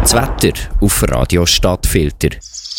Das Wetter auf Radio Stadtfilter.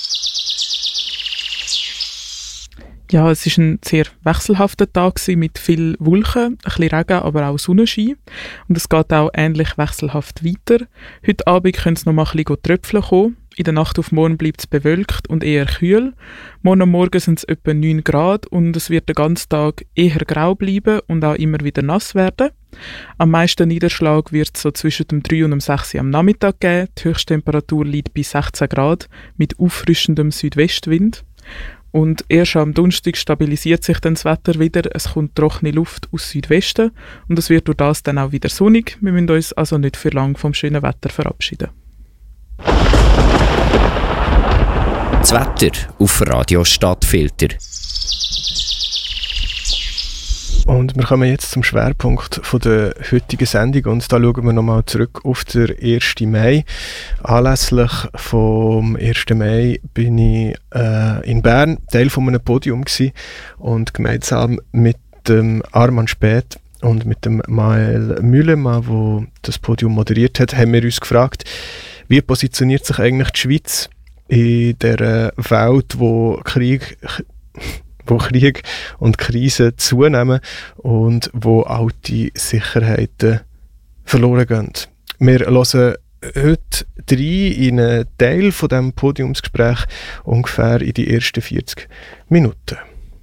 Ja, es war ein sehr wechselhafter Tag mit viel Wolken, ein bisschen Regen, aber auch Sonnenschein. Und es geht auch ähnlich wechselhaft weiter. Heute Abend könnte es noch mal ein bisschen Tröpfeln kommen. In der Nacht auf morgen bleibt es bewölkt und eher kühl. Morgen am Morgen sind es etwa 9 Grad und es wird den ganzen Tag eher grau bleiben und auch immer wieder nass werden. Am meisten Niederschlag wird es so zwischen dem 3 und dem 6 Uhr am Nachmittag geben. Die Höchsttemperatur liegt bei 16 Grad mit auffrischendem Südwestwind. Und erst am Donnerstag stabilisiert sich dann das Wetter wieder. Es kommt trockene Luft aus Südwesten und es wird durch das dann auch wieder sonnig. Wir müssen uns also nicht für lang vom schönen Wetter verabschieden. Das Wetter auf Radio Stadtfilter. Und wir kommen jetzt zum Schwerpunkt der heutigen Sendung und da schauen wir nochmal zurück auf den 1. Mai. Anlässlich vom 1. Mai bin ich in Bern Teil von einem Podium gewesen und gemeinsam mit dem Arman Späth und mit dem Mael Mühlemann, der das Podium moderiert hat, haben wir uns gefragt, wie positioniert sich eigentlich die Schweiz in dieser Welt, wo Krieg und Krisen zunehmen und wo alte Sicherheiten verloren gehen. Wir hören heute in einen Teil von diesem Podiumsgespräch, ungefähr in die ersten 40 Minuten.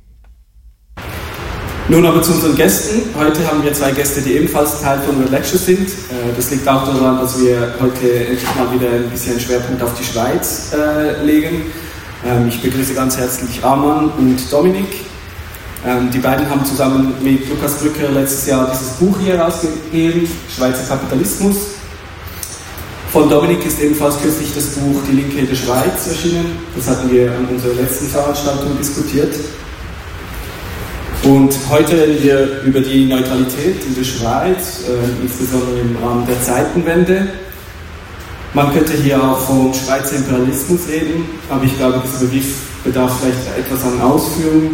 Nun aber zu unseren Gästen. Heute haben wir 2 Gäste, die ebenfalls Teil von der Lecture sind. Das liegt auch daran, dass wir heute endlich mal wieder ein bisschen Schwerpunkt auf die Schweiz legen. Ich begrüße ganz herzlich Arman und Dominik. Die beiden haben zusammen mit Lukas Brücker letztes Jahr dieses Buch hier herausgegeben, Schweizer Kapitalismus. Von Dominik ist ebenfalls kürzlich das Buch Die Linke der Schweiz erschienen. Das hatten wir an unserer letzten Veranstaltung diskutiert. Und heute reden wir über die Neutralität in der Schweiz, insbesondere im Rahmen der Zeitenwende. Man könnte hier auch vom Schweizer Imperialismus reden, aber ich glaube, dieser Begriff bedarf vielleicht etwas an Ausführung.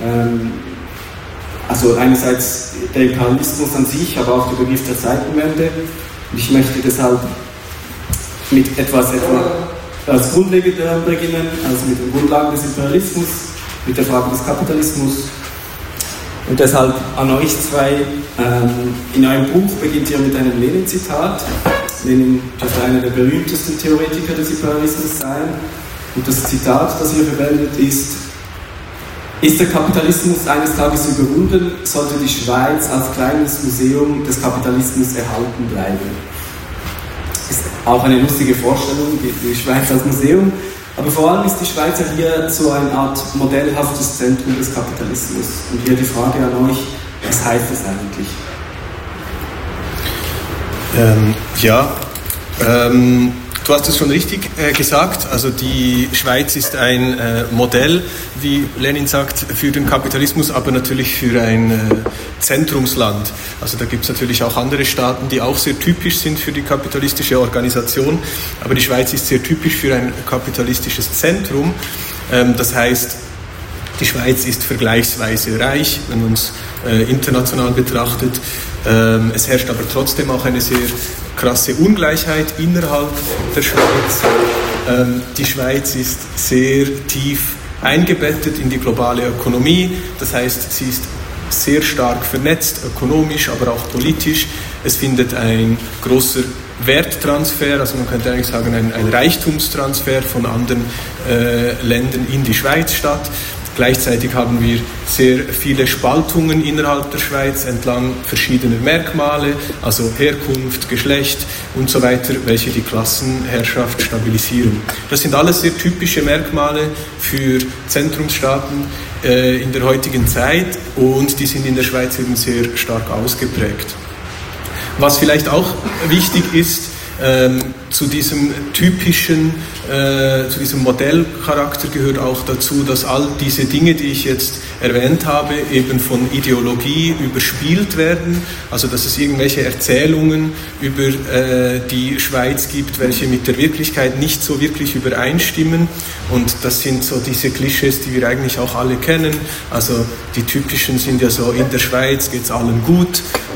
Also einerseits der Imperialismus an sich, aber auch der Begriff der Zeitenwende. Und ich möchte deshalb mit etwas als grundlegend beginnen, also mit den Grundlagen des Imperialismus, mit der Frage des Kapitalismus. Und deshalb an euch 2, in eurem Buch beginnt ihr mit einem Lenin-Zitat. Lenin dürfte einer der berühmtesten Theoretiker des Imperialismus sein. Und das Zitat, das ihr verwendet, ist der Kapitalismus eines Tages überwunden, sollte die Schweiz als kleines Museum des Kapitalismus erhalten bleiben. Ist auch eine lustige Vorstellung, die Schweiz als Museum. Aber vor allem ist die Schweiz ja hier so eine Art modellhaftes Zentrum des Kapitalismus. Und hier die Frage an euch, was heißt das eigentlich? Du hast es schon richtig gesagt, also die Schweiz ist ein Modell, wie Lenin sagt, für den Kapitalismus, aber natürlich für ein Zentrumsland. Also da gibt es natürlich auch andere Staaten, die auch sehr typisch sind für die kapitalistische Organisation, aber die Schweiz ist sehr typisch für ein kapitalistisches Zentrum. Das heißt, die Schweiz ist vergleichsweise reich, wenn man es international betrachtet. Es herrscht aber trotzdem auch eine sehr krasse Ungleichheit innerhalb der Schweiz. Die Schweiz ist sehr tief eingebettet in die globale Ökonomie. Das heißt, sie ist sehr stark vernetzt, ökonomisch, aber auch politisch. Es findet ein großer Werttransfer, also man könnte eigentlich sagen ein Reichtumstransfer von anderen Ländern in die Schweiz statt. Gleichzeitig haben wir sehr viele Spaltungen innerhalb der Schweiz entlang verschiedener Merkmale, also Herkunft, Geschlecht und so weiter, welche die Klassenherrschaft stabilisieren. Das sind alles sehr typische Merkmale für Zentrumsstaaten in der heutigen Zeit und die sind in der Schweiz eben sehr stark ausgeprägt. Was vielleicht auch wichtig ist, zu diesem typischen, zu diesem Modellcharakter gehört auch dazu, dass all diese Dinge, die ich jetzt erwähnt habe, eben von Ideologie überspielt werden. Also dass es irgendwelche Erzählungen über die Schweiz gibt, welche mit der Wirklichkeit nicht so wirklich übereinstimmen. Und das sind so diese Klischees, die wir eigentlich auch alle kennen. Also die typischen sind ja so, in der Schweiz geht es allen gut.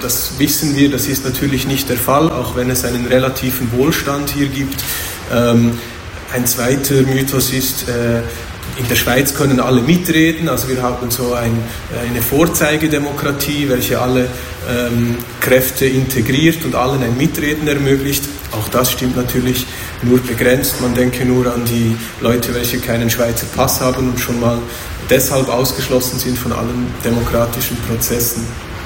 das wissen wir, das ist natürlich nicht der Fall, auch wenn es einen relativen Wohlstand hier gibt. Ein zweiter Mythos ist, in der Schweiz können alle mitreden, also wir haben so eine Vorzeigedemokratie, welche alle Kräfte integriert und allen ein Mitreden ermöglicht. Auch das stimmt natürlich nur begrenzt. Man denke nur an die Leute, welche keinen Schweizer Pass haben und schon mal deshalb ausgeschlossen sind von allen demokratischen Prozessen.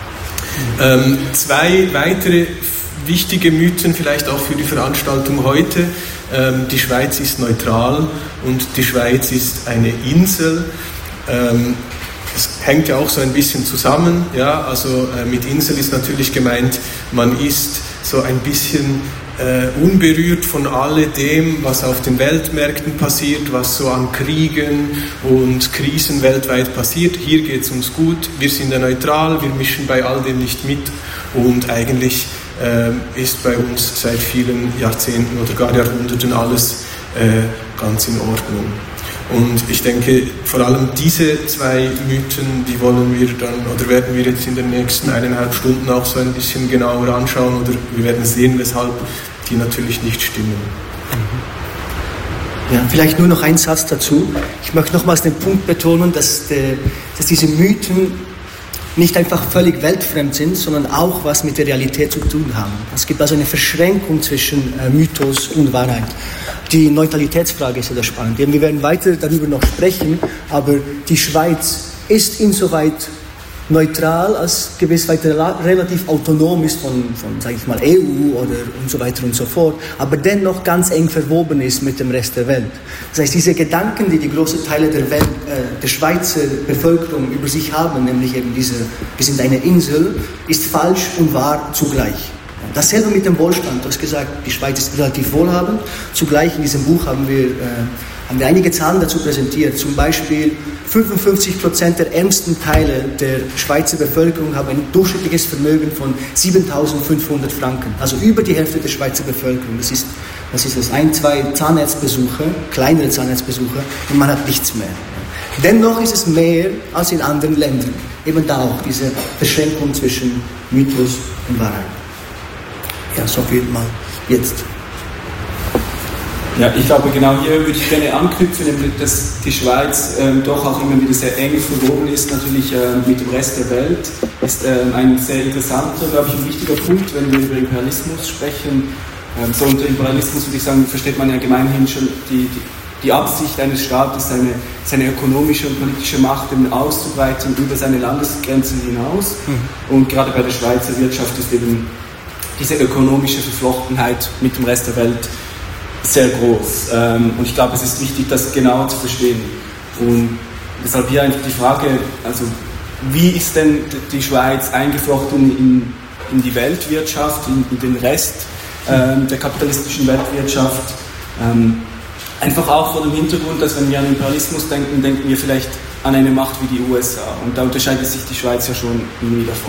Zwei weitere wichtige Mythen vielleicht auch für die Veranstaltung heute. Die Schweiz ist neutral und die Schweiz ist eine Insel. Es hängt ja auch so ein bisschen zusammen. Ja? Also mit Insel ist natürlich gemeint, man ist so ein bisschen unberührt von alledem, was auf den Weltmärkten passiert, was so an Kriegen und Krisen weltweit passiert. Hier geht es uns gut, wir sind ja neutral, wir mischen bei all dem nicht mit und eigentlich ist bei uns seit vielen Jahrzehnten oder gar Jahrhunderten alles ganz in Ordnung. Und ich denke, vor allem diese zwei Mythen, die wollen wir dann, oder werden wir jetzt in den nächsten 1,5 Stunden auch so ein bisschen genauer anschauen, oder wir werden sehen, weshalb die natürlich nicht stimmen. Ja, vielleicht nur noch ein Satz dazu. Ich möchte nochmals den Punkt betonen, dass diese Mythen nicht einfach völlig weltfremd sind, sondern auch was mit der Realität zu tun haben. Es gibt also eine Verschränkung zwischen Mythos und Wahrheit. Die Neutralitätsfrage ist ja das Spannende. Wir werden weiter darüber noch sprechen, aber die Schweiz ist insoweit neutral, als gewiss weiter relativ autonom ist von sage ich mal, EU oder und so weiter und so fort, aber dennoch ganz eng verwoben ist mit dem Rest der Welt. Das heißt, diese Gedanken, die großen Teile der Welt, der Schweizer Bevölkerung über sich haben, nämlich eben wir sind eine Insel, ist falsch und wahr zugleich. Dasselbe mit dem Wohlstand. Du hast gesagt, die Schweiz ist relativ wohlhabend. Zugleich in diesem Buch haben wir einige Zahlen dazu präsentiert. Zum Beispiel 55% der ärmsten Teile der Schweizer Bevölkerung haben ein durchschnittliches Vermögen von 7.500 Franken. Also über die Hälfte der Schweizer Bevölkerung. Das ist 1-2 Zahnarztbesuche, kleinere Zahnarztbesuche, und man hat nichts mehr. Dennoch ist es mehr als in anderen Ländern. Eben da auch diese Verschränkung zwischen Mythos und Wahrheit. Ja, so viel mal jetzt. Ja, ich glaube, genau hier würde ich gerne anknüpfen, nämlich, dass die Schweiz doch auch immer wieder sehr eng verwoben ist, natürlich mit dem Rest der Welt. Ist ein sehr interessanter, glaube ich, ein wichtiger Punkt, wenn wir über Imperialismus sprechen. So unter Imperialismus würde ich sagen, versteht man ja gemeinhin schon die Absicht eines Staates, seine ökonomische und politische Macht auszubreiten über seine Landesgrenzen hinaus. Und gerade bei der Schweizer Wirtschaft ist eben diese ökonomische Verflochtenheit mit dem Rest der Welt sehr groß. Und ich glaube, es ist wichtig, das genau zu verstehen. Und deshalb hier einfach die Frage, also wie ist denn die Schweiz eingeflochten in die Weltwirtschaft, in den Rest der kapitalistischen Weltwirtschaft? Einfach auch vor dem Hintergrund, dass wenn wir an Imperialismus denken, denken wir vielleicht an eine Macht wie die USA. Und da unterscheidet sich die Schweiz ja schon irgendwie davon.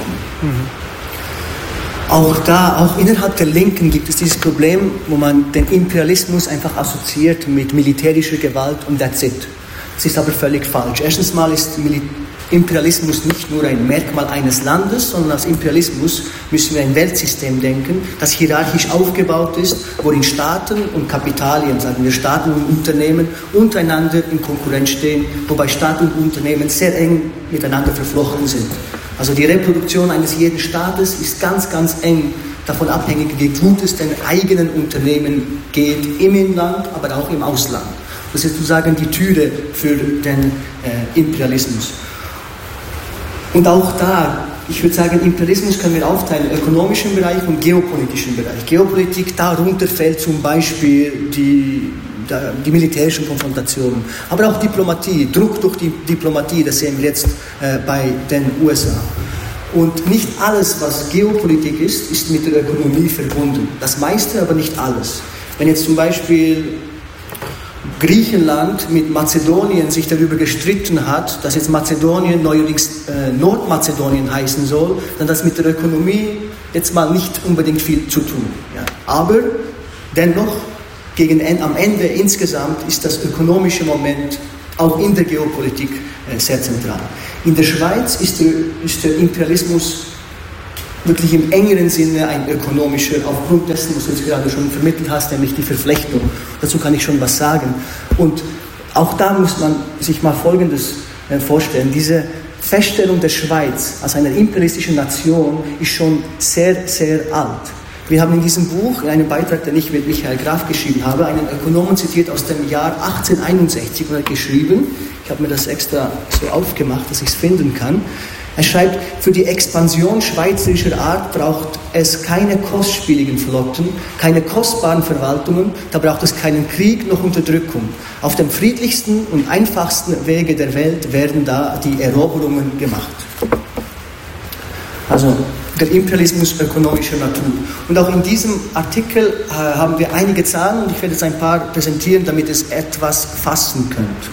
Auch innerhalb der Linken gibt es dieses Problem, wo man den Imperialismus einfach assoziiert mit militärischer Gewalt und that's it. Das ist aber völlig falsch. Erstens mal ist Imperialismus nicht nur ein Merkmal eines Landes, sondern als Imperialismus müssen wir ein Weltsystem denken, das hierarchisch aufgebaut ist, worin Staaten und Kapitalien, sagen wir Staaten und Unternehmen, untereinander in Konkurrenz stehen, wobei Staat und Unternehmen sehr eng miteinander verflochten sind. Also die Reproduktion eines jeden Staates ist ganz, ganz eng davon abhängig, wie gut es den eigenen Unternehmen geht, im Inland, aber auch im Ausland. Das ist sozusagen die Türe für den Imperialismus. Und auch da, ich würde sagen, Imperialismus können wir aufteilen in ökonomischen Bereich und geopolitischen Bereich. Geopolitik, darunter fällt zum Beispiel die militärischen Konfrontationen, aber auch Diplomatie, Druck durch die Diplomatie, das sehen wir jetzt bei den USA. Und nicht alles, was Geopolitik ist, ist mit der Ökonomie verbunden. Das meiste, aber nicht alles. Wenn jetzt zum Beispiel Griechenland mit Mazedonien sich darüber gestritten hat, dass jetzt Mazedonien neuerdings Nordmazedonien heißen soll, dann hat das mit der Ökonomie jetzt mal nicht unbedingt viel zu tun. Ja. Aber dennoch, am Ende insgesamt ist das ökonomische Moment auch in der Geopolitik sehr zentral. In der Schweiz ist der Imperialismus wirklich im engeren Sinne ein ökonomischer, aufgrund dessen, was du jetzt gerade schon vermittelt hast, nämlich die Verflechtung. Dazu kann ich schon was sagen. Und auch da muss man sich mal Folgendes vorstellen. Diese Feststellung der Schweiz als einer imperialistischen Nation ist schon sehr, sehr alt. Wir haben in diesem Buch, in einem Beitrag, den ich mit Michael Graf geschrieben habe, einen Ökonomen zitiert aus dem Jahr 1861 und er hat geschrieben, ich habe mir das extra so aufgemacht, dass ich es finden kann. Er schreibt, für die Expansion schweizerischer Art braucht es keine kostspieligen Flotten, keine kostbaren Verwaltungen, da braucht es keinen Krieg noch Unterdrückung. Auf dem friedlichsten und einfachsten Wege der Welt werden da die Eroberungen gemacht. Also der Imperialismus ökonomischer Natur. Und auch in diesem Artikel haben wir einige Zahlen und ich werde jetzt ein paar präsentieren, damit es etwas fassen könnt.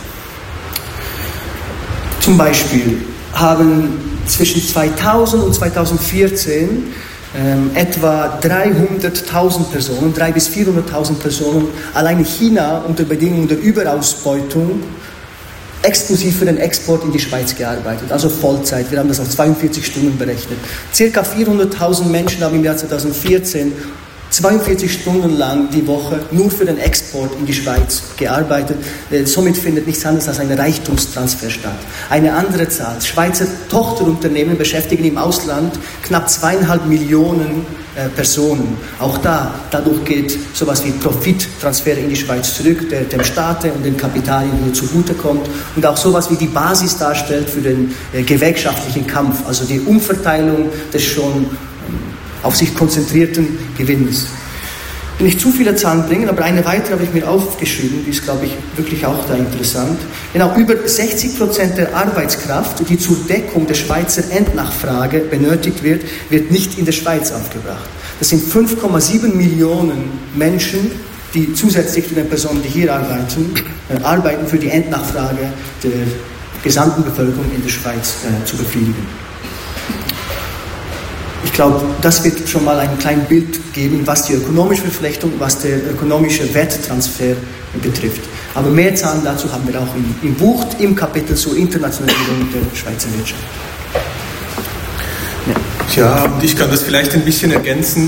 Zum Beispiel haben zwischen 2000 und 2014 etwa 300.000 Personen, 300.000 bis 400.000 Personen alleine China unter Bedingungen der Überausbeutung exklusiv für den Export in die Schweiz gearbeitet, also Vollzeit. Wir haben das auf 42 Stunden berechnet. Circa 400.000 Menschen haben im Jahr 2014 42 Stunden lang die Woche nur für den Export in die Schweiz gearbeitet. Somit findet nichts anderes als ein Reichtumstransfer statt. Eine andere Zahl. Schweizer Tochterunternehmen beschäftigen im Ausland knapp 2,5 Millionen Personen. Auch dadurch geht sowas wie Profittransfer in die Schweiz zurück, der dem Staate und den Kapitalien nur zugutekommt und auch sowas wie die Basis darstellt für den gewerkschaftlichen Kampf, also die Umverteilung des schon auf sich konzentrierten Gewinns. Ich will nicht zu viele Zahlen bringen, aber eine weitere habe ich mir aufgeschrieben, die ist, glaube ich, wirklich auch da interessant. Genau, über 60% der Arbeitskraft, die zur Deckung der Schweizer Endnachfrage benötigt wird, wird nicht in der Schweiz aufgebracht. Das sind 5,7 Millionen Menschen, die zusätzlich zu den Personen, die hier arbeiten für die Endnachfrage der gesamten Bevölkerung in der Schweiz zu befriedigen. Ich glaube, das wird schon mal ein kleines Bild geben, was die ökonomische Verflechtung, was der ökonomische Werttransfer betrifft. Aber mehr Zahlen dazu haben wir auch im Buch, im Kapitel zur Internationalisierung der Schweizer Wirtschaft. Ja, und ich kann das vielleicht ein bisschen ergänzen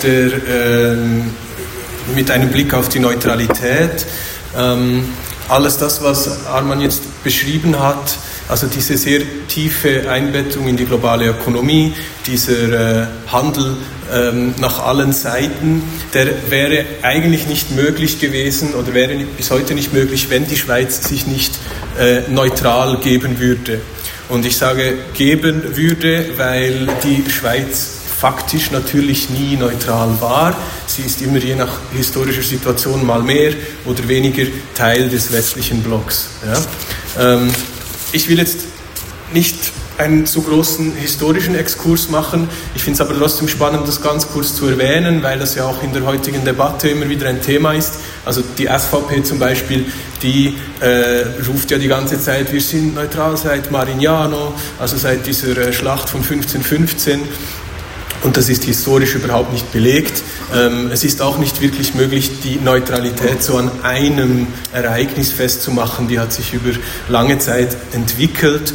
mit einem Blick auf die Neutralität. Alles das, was Arman jetzt beschrieben hat, also diese sehr tiefe Einbettung in die globale Ökonomie, dieser Handel nach allen Seiten, der wäre eigentlich nicht möglich gewesen oder wäre bis heute nicht möglich, wenn die Schweiz sich nicht neutral geben würde. Und ich sage geben würde, weil die Schweiz faktisch natürlich nie neutral war. Sie ist immer je nach historischer Situation mal mehr oder weniger Teil des westlichen Blocks. Ja? Ich will jetzt nicht einen zu großen historischen Exkurs machen. Ich finde es aber trotzdem spannend, das ganz kurz zu erwähnen, weil das ja auch in der heutigen Debatte immer wieder ein Thema ist. Also die SVP zum Beispiel, die ruft ja die ganze Zeit, wir sind neutral seit Marignano, also seit dieser Schlacht von 1515. Und das ist historisch überhaupt nicht belegt. Es ist auch nicht wirklich möglich, die Neutralität so an einem Ereignis festzumachen. Die hat sich über lange Zeit entwickelt.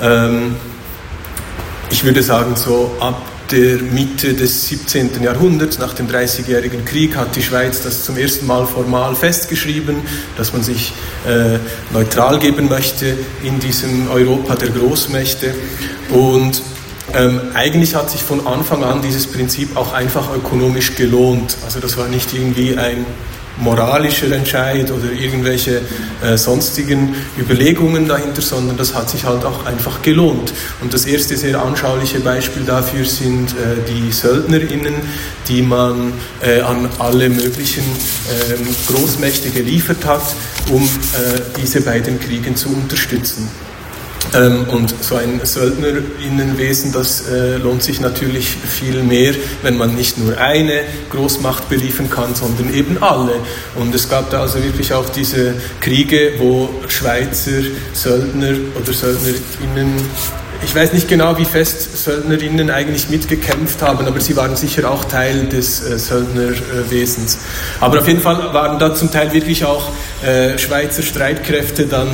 Ich würde sagen, so ab der Mitte des 17. Jahrhunderts, nach dem Dreißigjährigen Krieg, hat die Schweiz das zum ersten Mal formal festgeschrieben, dass man sich neutral geben möchte in diesem Europa der Großmächte. Und eigentlich hat sich von Anfang an dieses Prinzip auch einfach ökonomisch gelohnt. Also das war nicht irgendwie ein moralischer Entscheid oder irgendwelche sonstigen Überlegungen dahinter, sondern das hat sich halt auch einfach gelohnt. Und das erste sehr anschauliche Beispiel dafür sind die SöldnerInnen, die man an alle möglichen Großmächte geliefert hat, um diese bei den Kriegen zu unterstützen. Und so ein Söldnerinnenwesen, das lohnt sich natürlich viel mehr, wenn man nicht nur eine Großmacht beliefern kann, sondern eben alle. Und es gab da also wirklich auch diese Kriege, wo Schweizer Söldner oder Söldnerinnen, ich weiß nicht genau, wie fest Söldnerinnen eigentlich mitgekämpft haben, aber sie waren sicher auch Teil des Söldnerwesens. Aber auf jeden Fall waren da zum Teil wirklich auch Schweizer Streitkräfte dann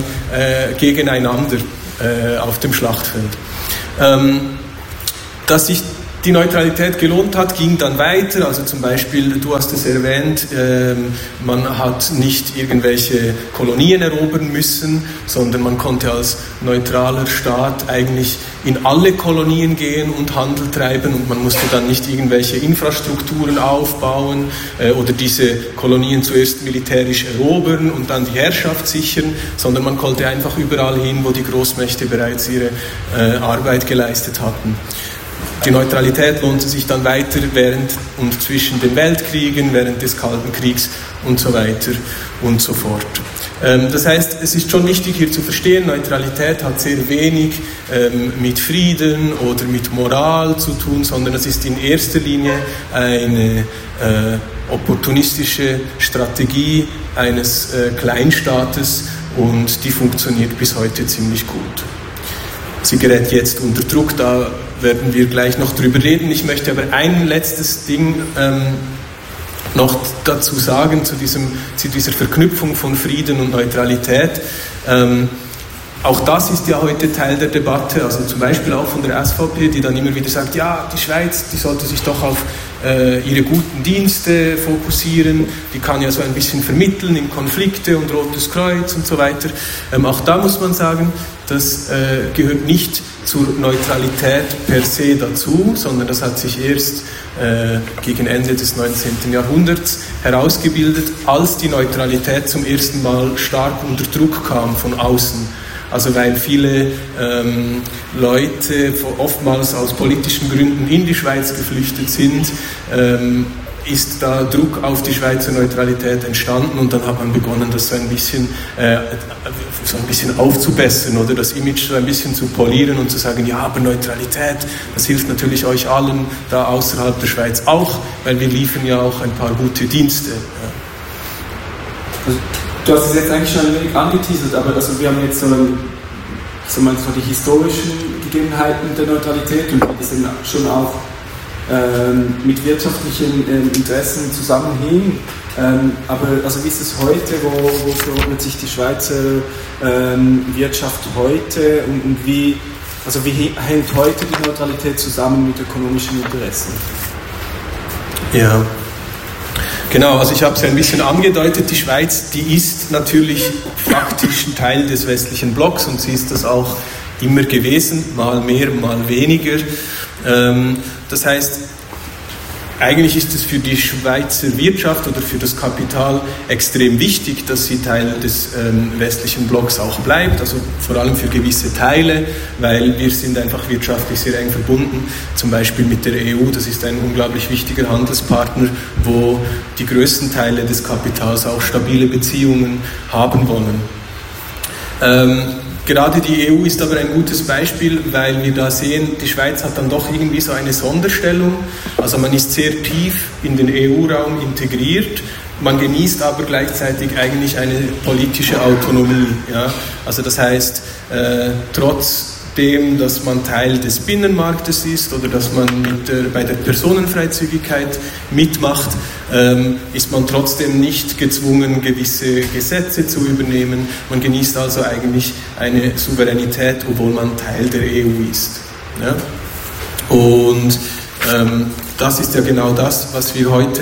gegeneinander auf dem Schlachtfeld. Dass sich die Neutralität gelohnt hat, ging dann weiter, also zum Beispiel, du hast es erwähnt, man hat nicht irgendwelche Kolonien erobern müssen, sondern man konnte als neutraler Staat eigentlich in alle Kolonien gehen und Handel treiben und man musste dann nicht irgendwelche Infrastrukturen aufbauen oder diese Kolonien zuerst militärisch erobern und dann die Herrschaft sichern, sondern man konnte einfach überall hin, wo die Großmächte bereits ihre Arbeit geleistet hatten. Die Neutralität lohnte sich dann weiter während und zwischen den Weltkriegen, während des Kalten Kriegs und so weiter und so fort. Das heißt, es ist schon wichtig hier zu verstehen, Neutralität hat sehr wenig mit Frieden oder mit Moral zu tun, sondern es ist in erster Linie eine opportunistische Strategie eines Kleinstaates und die funktioniert bis heute ziemlich gut. Sie gerät jetzt unter Druck, da werden wir gleich noch drüber reden. Ich möchte aber ein letztes Ding noch dazu sagen, zu dieser Verknüpfung von Frieden und Neutralität. Auch das ist ja heute Teil der Debatte, also zum Beispiel auch von der SVP, die dann immer wieder sagt, ja, die Schweiz, die sollte sich doch auf ihre guten Dienste fokussieren, die kann ja so ein bisschen vermitteln in Konflikte und Rotes Kreuz und so weiter. Auch da muss man sagen, das gehört nicht zur Neutralität per se dazu, sondern das hat sich erst gegen Ende des 19. Jahrhunderts herausgebildet, als die Neutralität zum ersten Mal stark unter Druck kam von außen. Also weil viele Leute oftmals aus politischen Gründen in die Schweiz geflüchtet sind, ist da Druck auf die Schweizer Neutralität entstanden und dann hat man begonnen, das so ein bisschen aufzubessern oder das Image so ein bisschen zu polieren und zu sagen, ja, aber Neutralität, das hilft natürlich euch allen da außerhalb der Schweiz auch, weil wir liefern ja auch ein paar gute Dienste. Ja. Also, du hast es jetzt eigentlich schon ein wenig angeteasert, aber also wir haben jetzt so die historischen Gegebenheiten der Neutralität und wie das eben schon auch mit wirtschaftlichen Interessen zusammenhing. Aber also wie ist es heute, wo verordnet sich die Schweizer Wirtschaft heute und wie hängt heute die Neutralität zusammen mit ökonomischen Interessen? Ja. Genau, also ich habe es ja ein bisschen angedeutet, die Schweiz, die ist natürlich faktisch ein Teil des westlichen Blocks und sie ist das auch immer gewesen, mal mehr, mal weniger. Das heißt, eigentlich ist es für die Schweizer Wirtschaft oder für das Kapital extrem wichtig, dass sie Teil des westlichen Blocks auch bleibt, also vor allem für gewisse Teile, weil wir sind einfach wirtschaftlich sehr eng verbunden, zum Beispiel mit der EU, das ist ein unglaublich wichtiger Handelspartner, wo die größten Teile des Kapitals auch stabile Beziehungen haben wollen. Gerade die EU ist aber ein gutes Beispiel, weil wir da sehen, die Schweiz hat dann doch irgendwie so eine Sonderstellung. Also man ist sehr tief in den EU-Raum integriert, man genießt aber gleichzeitig eigentlich eine politische Autonomie. Ja? Also das heißt, trotzdem, dass man Teil des Binnenmarktes ist oder dass man bei der Personenfreizügigkeit mitmacht, ist man trotzdem nicht gezwungen, gewisse Gesetze zu übernehmen. Man genießt also eigentlich eine Souveränität, obwohl man Teil der EU ist. Ja? Und das ist ja genau das, was wir heute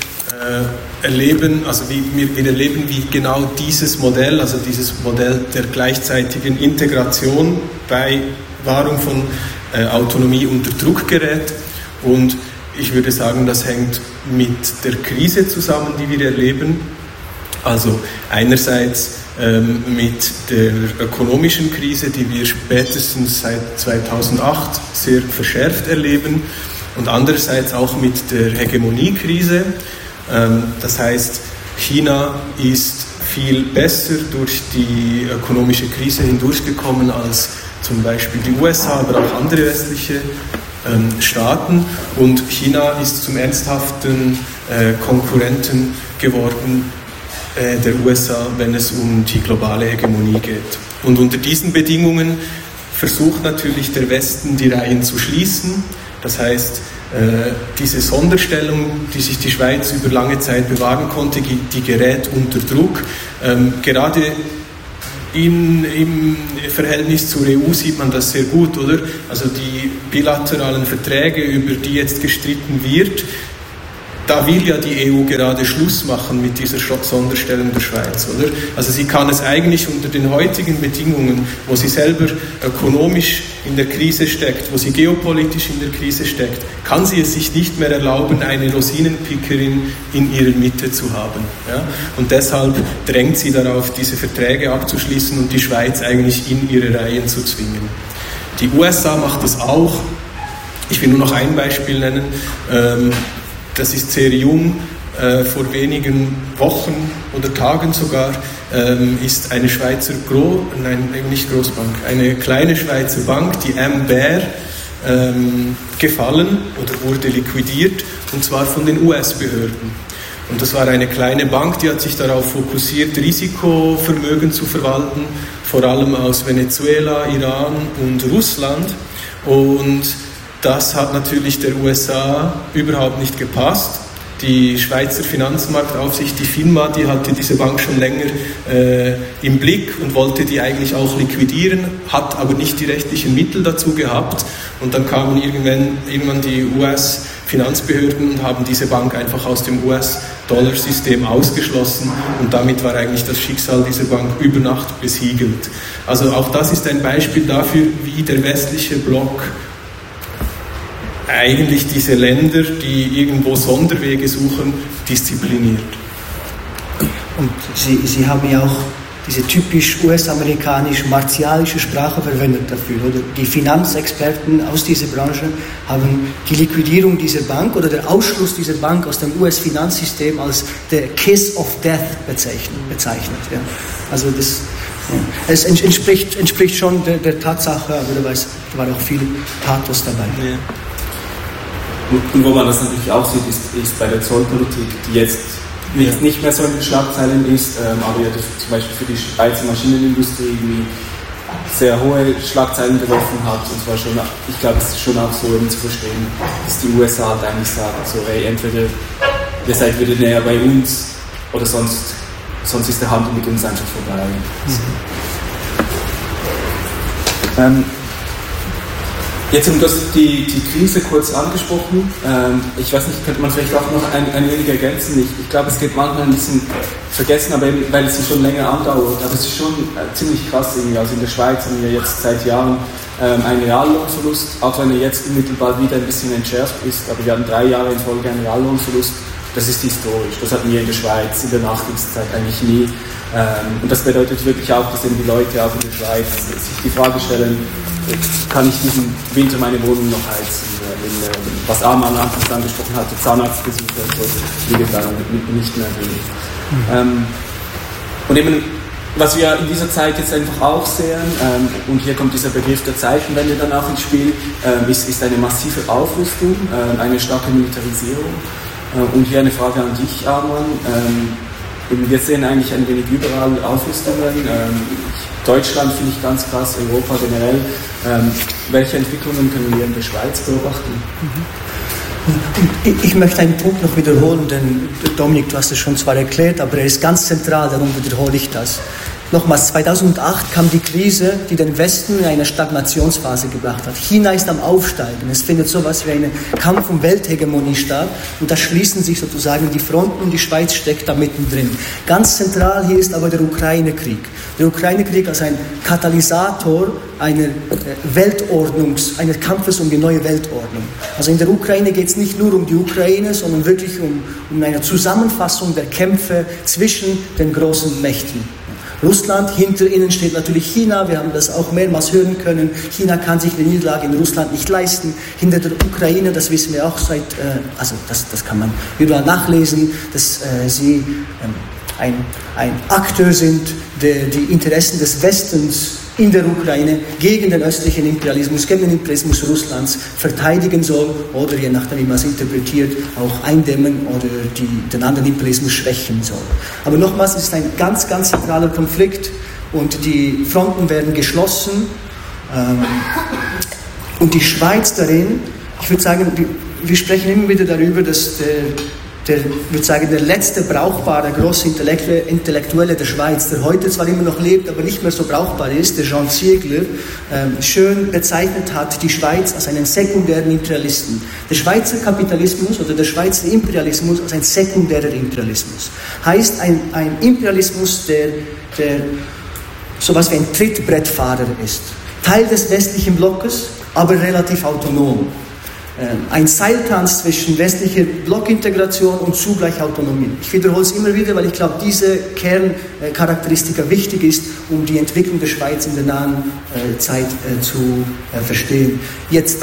erleben. Also wir erleben, wie genau dieses Modell, also dieses Modell der gleichzeitigen Integration bei Wahrung von Autonomie unter Druck gerät. Und ich würde sagen, das hängt mit der Krise zusammen, die wir erleben. Also einerseits mit der ökonomischen Krise, die wir spätestens seit 2008 sehr verschärft erleben und andererseits auch mit der Hegemoniekrise. Das heißt, China ist viel besser durch die ökonomische Krise hindurchgekommen als zum Beispiel die USA, aber auch andere westliche Staaten. Und China ist zum ernsthaften Konkurrenten geworden der USA, wenn es um die globale Hegemonie geht. Und unter diesen Bedingungen versucht natürlich der Westen, die Reihen zu schließen. Das heißt, diese Sonderstellung, die sich die Schweiz über lange Zeit bewahren konnte, die gerät unter Druck. Gerade im Verhältnis zur EU sieht man das sehr gut, oder? Also die bilateralen Verträge, über die jetzt gestritten wird, da will ja die EU gerade Schluss machen mit dieser Sonderstellung der Schweiz, oder? Also sie kann es eigentlich unter den heutigen Bedingungen, wo sie selber ökonomisch in der Krise steckt, wo sie geopolitisch in der Krise steckt, kann sie es sich nicht mehr erlauben, eine Rosinenpickerin in ihrer Mitte zu haben. Ja? Und deshalb drängt sie darauf, diese Verträge abzuschließen und die Schweiz eigentlich in ihre Reihen zu zwingen. Die USA macht das auch. Ich will nur noch ein Beispiel nennen. Das ist sehr jung, vor wenigen Wochen oder Tagen sogar, ist eine Schweizer eine kleine Schweizer Bank, die M-Baer, gefallen oder wurde liquidiert, und zwar von den US-Behörden. Und das war eine kleine Bank, die hat sich darauf fokussiert, Risikovermögen zu verwalten, vor allem aus Venezuela, Iran und Russland. Und das hat natürlich der USA überhaupt nicht gepasst. Die Schweizer Finanzmarktaufsicht, die FINMA, die hatte diese Bank schon länger im Blick und wollte die eigentlich auch liquidieren, hat aber nicht die rechtlichen Mittel dazu gehabt. Und dann kamen irgendwann die US-Finanzbehörden und haben diese Bank einfach aus dem US-Dollarsystem ausgeschlossen. Und damit war eigentlich das Schicksal dieser Bank über Nacht besiegelt. Also auch das ist ein Beispiel dafür, wie der westliche Block eigentlich diese Länder, die irgendwo Sonderwege suchen, diszipliniert. Und Sie haben ja auch diese typisch US-amerikanisch-martialische Sprache verwendet dafür, oder? Die Finanzexperten aus dieser Branche haben die Liquidierung dieser Bank oder der Ausschluss dieser Bank aus dem US-Finanzsystem als der Kiss of Death bezeichnet. Ja. Also das, ja. Es entspricht schon der Tatsache, aber da war auch viel Pathos dabei. Ja. Und wo man das natürlich auch sieht, ist bei der Zollpolitik, die jetzt nicht mehr so in den Schlagzeilen ist, aber ja zum Beispiel für die Schweizer Maschinenindustrie irgendwie sehr hohe Schlagzeilen geworfen hat. Und zwar schon, ich glaube, es ist schon auch so eben zu verstehen, dass die USA halt eigentlich sagen, so, hey, entweder ihr seid wieder näher bei uns oder sonst ist der Handel mit uns einfach vorbei. Jetzt haben wir die Krise kurz angesprochen. Ich weiß nicht, könnte man vielleicht auch noch ein wenig ergänzen. Ich glaube, es geht manchmal ein bisschen vergessen, aber eben, weil es schon länger andauert. Aber es ist schon ziemlich krass irgendwie. Also in der Schweiz haben wir jetzt seit Jahren einen Reallohnverlust, auch wenn er jetzt unmittelbar wieder ein bisschen entschärft ist. Aber wir hatten 3 Jahre in Folge einen Reallohnverlust. Das ist historisch. Das hatten wir in der Schweiz in der Nachkriegszeit eigentlich nie. Und das bedeutet wirklich auch, dass eben die Leute auch in der Schweiz sich die Frage stellen, kann ich diesen Winter meine Wohnung noch heizen? Was Arman anfangs angesprochen hatte, Zahnarztbesuche und so, liegt dann nicht mehr drin. Und eben, was wir in dieser Zeit jetzt einfach auch sehen, und hier kommt dieser Begriff der Zeitenwende dann auch ins Spiel, ist eine massive Aufrüstung, eine starke Militarisierung. Und hier eine Frage an dich, Arman. Wir sehen eigentlich ein wenig überall Aufrüstungen. Deutschland finde ich ganz krass, Europa generell. Welche Entwicklungen können wir in der Schweiz beobachten? Ich möchte einen Punkt noch wiederholen, denn Dominik, du hast es schon zwar erklärt, aber er ist ganz zentral, darum wiederhole ich das. Nochmals, 2008 kam die Krise, die den Westen in eine Stagnationsphase gebracht hat. China ist am Aufsteigen. Es findet so etwas wie ein Kampf um Welthegemonie statt. Und da schließen sich sozusagen die Fronten und die Schweiz steckt da mittendrin. Ganz zentral hier ist aber der Ukraine-Krieg. Der Ukraine-Krieg als ein Katalysator einer eines Kampfes um die neue Weltordnung. Also in der Ukraine geht es nicht nur um die Ukraine, sondern wirklich um eine Zusammenfassung der Kämpfe zwischen den großen Mächten. Russland, hinter ihnen steht natürlich China, wir haben das auch mehrmals hören können. China kann sich die Niederlage in Russland nicht leisten. Hinter der Ukraine, das wissen wir auch das kann man überall nachlesen, dass sie ein Akteur sind, der die Interessen des Westens in der Ukraine gegen den östlichen Imperialismus, gegen den Imperialismus Russlands verteidigen soll oder, je nachdem wie man es interpretiert, auch eindämmen oder den anderen Imperialismus schwächen soll. Aber nochmals, es ist ein ganz, ganz zentraler Konflikt und die Fronten werden geschlossen und die Schweiz darin, ich würde sagen, wir sprechen immer wieder darüber, dass würde sagen, der letzte brauchbare große Intellektuelle der Schweiz, der heute zwar immer noch lebt, aber nicht mehr so brauchbar ist, der Jean Ziegler, schön bezeichnet hat, die Schweiz als einen sekundären Imperialisten. Der Schweizer Kapitalismus oder der Schweizer Imperialismus als ein sekundärer Imperialismus. Heißt ein Imperialismus, der sowas wie ein Trittbrettfahrer ist. Teil des westlichen Blockes, aber relativ autonom. Ein Seiltanz zwischen westlicher Blockintegration und zugleich Autonomie. Ich wiederhole es immer wieder, weil ich glaube, diese Kerncharakteristika wichtig ist, um die Entwicklung der Schweiz in der nahen Zeit zu verstehen. Jetzt,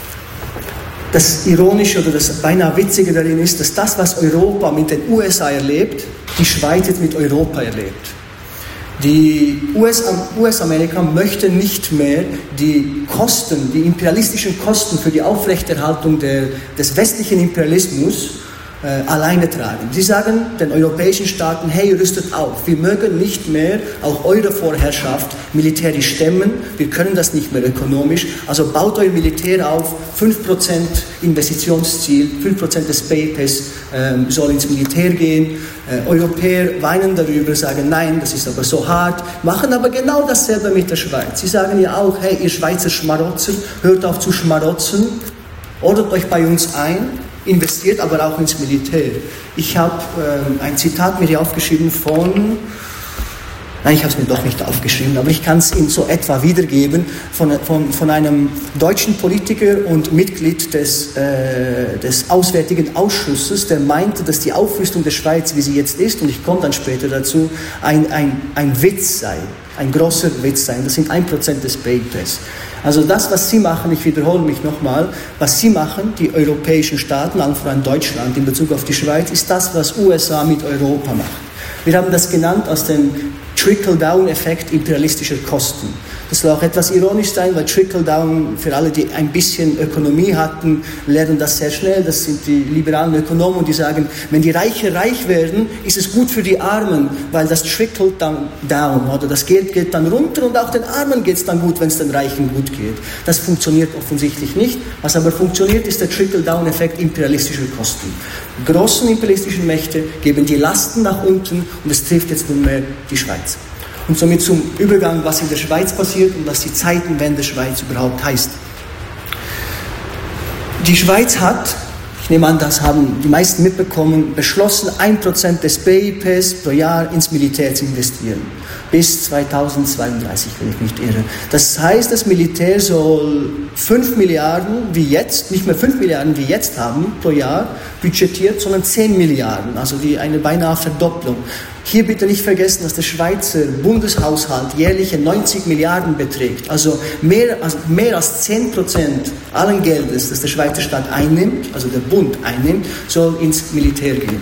das Ironische oder das beinahe Witzige darin ist, dass das, was Europa mit den USA erlebt, die Schweiz jetzt mit Europa erlebt. Die US-Amerika möchte nicht mehr die Kosten, die imperialistischen Kosten für die Aufrechterhaltung des westlichen Imperialismus alleine tragen. Sie sagen den europäischen Staaten, hey, rüstet auf, wir mögen nicht mehr auch eure Vorherrschaft militärisch stemmen, wir können das nicht mehr ökonomisch, also baut euer Militär auf, 5% Investitionsziel, 5% des BIPs soll ins Militär gehen. Europäer weinen darüber, sagen, nein, das ist aber so hart, machen aber genau dasselbe mit der Schweiz. Sie sagen ja auch, hey, ihr Schweizer Schmarotzer, hört auf zu schmarotzen, ordnet euch bei uns ein, investiert aber auch ins Militär. Ich habe ein Zitat mir hier aufgeschrieben nein, ich habe es mir doch nicht aufgeschrieben, aber ich kann es Ihnen so etwa wiedergeben, von einem deutschen Politiker und Mitglied des Auswärtigen Ausschusses, der meinte, dass die Aufrüstung der Schweiz, wie sie jetzt ist, und ich komme dann später dazu, ein Witz sei, ein großer Witz sei. Das sind 1% des BIPs. Also das, was Sie machen, ich wiederhole mich nochmal, was Sie machen, die europäischen Staaten, allen voran Deutschland in Bezug auf die Schweiz, ist das, was USA mit Europa macht. Wir haben das genannt als den Trickle-Down-Effekt imperialistischer Kosten. Das soll auch etwas ironisch sein, weil Trickle-Down, für alle, die ein bisschen Ökonomie hatten, lernen das sehr schnell. Das sind die liberalen Ökonomen, die sagen, wenn die Reichen reich werden, ist es gut für die Armen, weil das trickelt dann down, oder das Geld geht dann runter und auch den Armen geht es dann gut, wenn es den Reichen gut geht. Das funktioniert offensichtlich nicht. Was aber funktioniert, ist der Trickle-Down-Effekt imperialistischer Kosten. Die großen imperialistischen Mächte geben die Lasten nach unten und es trifft jetzt nunmehr die Schweiz. Und somit zum Übergang, was in der Schweiz passiert und was die Zeitenwende Schweiz überhaupt heißt. Die Schweiz hat, ich nehme an, das haben die meisten mitbekommen, beschlossen, 1% des BIPs pro Jahr ins Militär zu investieren. Bis 2032, wenn ich nicht irre. Das heißt, das Militär soll 5 Milliarden wie jetzt, nicht mehr 5 Milliarden wie jetzt haben pro Jahr budgetiert, sondern 10 Milliarden, also eine beinahe Verdopplung. Hier bitte nicht vergessen, dass der Schweizer Bundeshaushalt jährlich 90 Milliarden beträgt. Also mehr als 10% allen Geldes, das der Schweizer Staat einnimmt, also der Bund einnimmt, soll ins Militär gehen.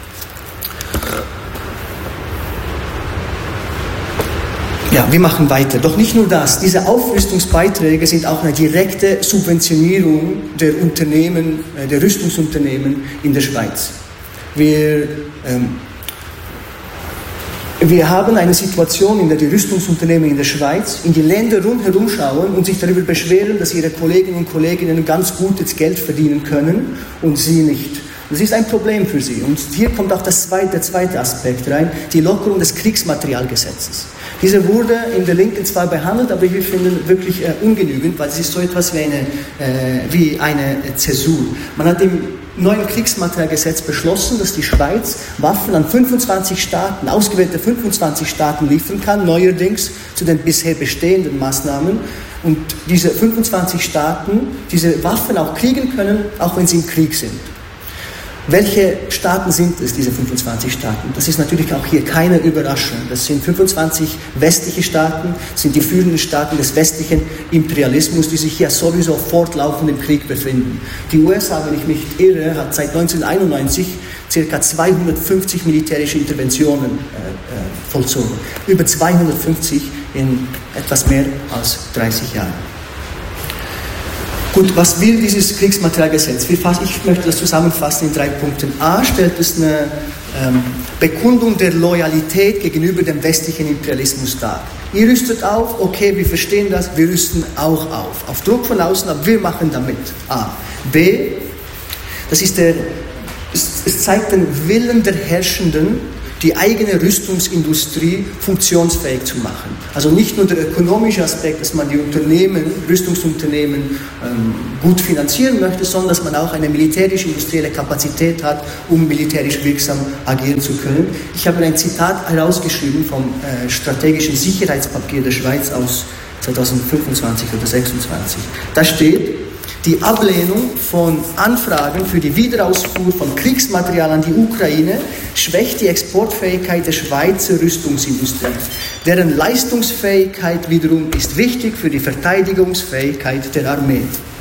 Ja, wir machen weiter. Doch nicht nur das. Diese Aufrüstungsbeiträge sind auch eine direkte Subventionierung der Unternehmen, der Rüstungsunternehmen in der Schweiz. Wir haben eine Situation, in der die Rüstungsunternehmen in der Schweiz in die Länder rundherum schauen und sich darüber beschweren, dass ihre Kolleginnen und Kollegen ganz gutes Geld verdienen können und sie nicht. Das ist ein Problem für sie. Und hier kommt auch der zweite Aspekt rein, die Lockerung des Kriegsmaterialgesetzes. Diese wurde in der Linken zwar behandelt, aber wir finden wirklich ungenügend, weil es ist so etwas wie eine Zäsur. Man hat im neuen Kriegsmaterialgesetz beschlossen, dass die Schweiz Waffen an 25 Staaten, ausgewählte 25 Staaten liefern kann, neuerdings zu den bisher bestehenden Maßnahmen. Und diese 25 Staaten diese Waffen auch kriegen können, auch wenn sie im Krieg sind. Welche Staaten sind es, diese 25 Staaten? Das ist natürlich auch hier keine Überraschung. Das sind 25 westliche Staaten, sind die führenden Staaten des westlichen Imperialismus, die sich hier sowieso fortlaufend im Krieg befinden. Die USA, wenn ich mich nicht irre, hat seit 1991 ca. 250 militärische Interventionen vollzogen. Über 250 in etwas mehr als 30 Jahren. Gut, was will dieses Kriegsmaterialgesetz? Ich möchte das zusammenfassen in 3 Punkten. A, stellt es eine Bekundung der Loyalität gegenüber dem westlichen Imperialismus dar. Ihr rüstet auf, okay, wir verstehen das, wir rüsten auch auf. Auf Druck von außen, aber wir machen damit. A. B, das ist es zeigt den Willen der Herrschenden, die eigene Rüstungsindustrie funktionsfähig zu machen. Also nicht nur der ökonomische Aspekt, dass man die Rüstungsunternehmen gut finanzieren möchte, sondern dass man auch eine militärisch-industrielle Kapazität hat, um militärisch wirksam agieren zu können. Ich habe ein Zitat herausgeschrieben vom strategischen Sicherheitspapier der Schweiz aus 2025 oder 2026. Da steht: Die Ablehnung von Anfragen für die Wiederausfuhr von Kriegsmaterial an die Ukraine schwächt die Exportfähigkeit der Schweizer Rüstungsindustrie. Deren Leistungsfähigkeit wiederum ist wichtig für die Verteidigungsfähigkeit der Armee.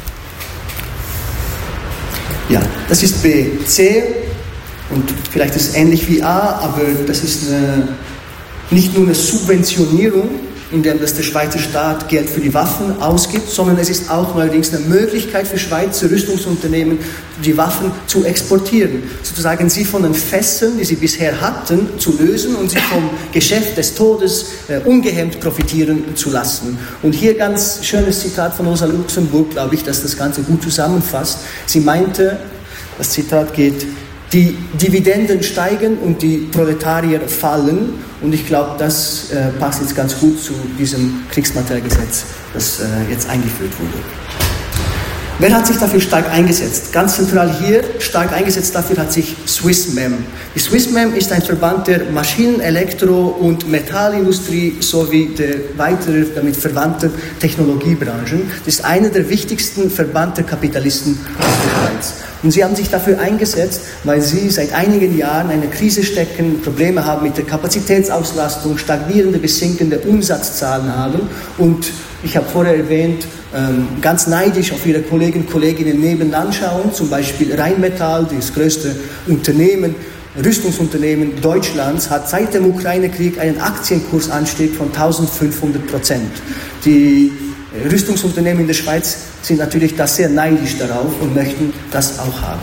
Ja, das ist B. C, und vielleicht ist es ähnlich wie A, aber das ist nicht nur eine Subventionierung, indem der Schweizer Staat Geld für die Waffen ausgibt, sondern es ist auch neuerdings eine Möglichkeit für Schweizer Rüstungsunternehmen, die Waffen zu exportieren. Sozusagen sie von den Fesseln, die sie bisher hatten, zu lösen und sie vom Geschäft des Todes ungehemmt profitieren zu lassen. Und hier ganz schönes Zitat von Rosa Luxemburg, glaube ich, dass das Ganze gut zusammenfasst. Sie meinte, das Zitat geht: Die Dividenden steigen und die Proletarier fallen. Und ich glaube, das passt jetzt ganz gut zu diesem Kriegsmaterialgesetz, das jetzt eingeführt wurde. Wer hat sich dafür stark eingesetzt? Ganz zentral hier, stark eingesetzt dafür hat sich Swissmem. Die Swissmem ist ein Verband der Maschinen-, Elektro- und Metallindustrie sowie der weiteren damit verwandten Technologiebranchen. Das ist einer der wichtigsten Verband der Kapitalisten aus der Schweiz. Und sie haben sich dafür eingesetzt, weil sie seit einigen Jahren in einer Krise stecken, Probleme haben mit der Kapazitätsauslastung, stagnierende bis sinkende Umsatzzahlen haben. Und ich habe vorher erwähnt, ganz neidisch auf ihre Kolleginnen und Kollegen nebenan schauen, zum Beispiel Rheinmetall, das größte Unternehmen, Rüstungsunternehmen Deutschlands, hat seit dem Ukraine-Krieg einen Aktienkursanstieg von 1500%. Die Rüstungsunternehmen in der Schweiz sind natürlich da sehr neidisch darauf und möchten das auch haben.